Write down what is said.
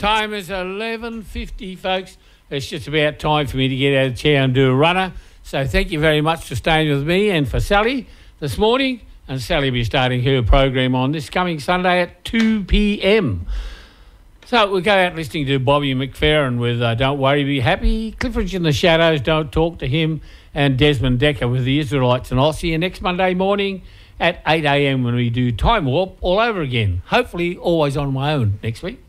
Time is 11:50, folks. It's just about time for me to get out of the chair and do a runner. So thank you very much for staying with me and for Sally this morning. And Sally will be starting her program on this coming Sunday at 2 p.m. So we'll go out listening to Bobby McFerrin with Don't Worry, Be Happy, Clifford in the Shadows, Don't Talk to Him, and Desmond Decker with the Israelites. And I'll see you next Monday morning at 8 a.m. when we do Time Warp all over again. Hopefully always on my own next week.